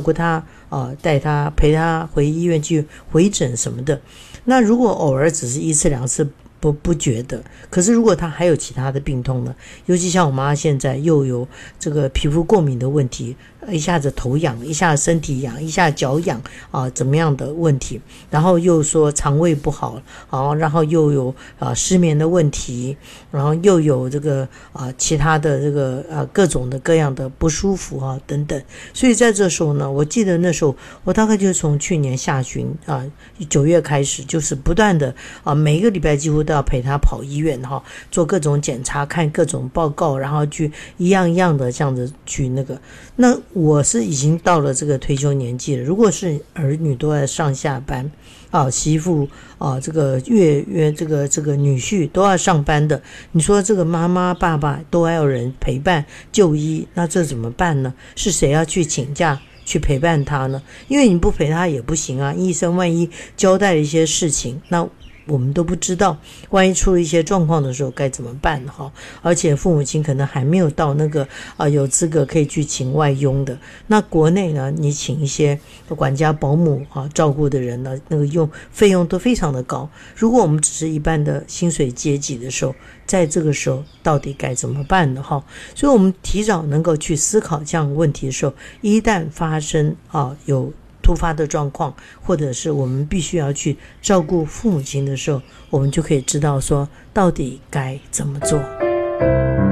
顾他带他陪他回医院去回诊什么的。那如果偶尔只是1次2次不觉得，可是如果他还有其他的病痛呢，尤其像我妈现在又有这个皮肤过敏的问题，一下子头痒，一下子身体痒，一下脚痒怎么样的问题，然后又说肠胃不好然后又有失眠的问题，然后又有这个其他的这个各种的各样的不舒服等等。所以在这时候呢，我记得那时候我大概就从去年下旬9月开始，就是不断的每一个礼拜几乎都要陪他跑医院做各种检查，看各种报告，然后去一样一样的这样子去那个。那我是已经到了这个退休年纪了，如果是儿女都在上下班媳妇这个月这个女婿都要上班的，你说这个妈妈爸爸都还有人陪伴就医，那这怎么办呢？是谁要去请假去陪伴他呢？因为你不陪他也不行医生万一交代了一些事情，那我们都不知道，万一出了一些状况的时候该怎么办而且父母亲可能还没有到那个有资格可以去请外佣的。那国内呢，你请一些管家保姆照顾的人呢，那个费用都非常的高。如果我们只是一般的薪水阶级的时候，在这个时候到底该怎么办呢所以我们提早能够去思考这样的问题的时候，一旦发生有突发的状况，或者是我们必须要去照顾父母亲的时候，我们就可以知道说到底该怎么做。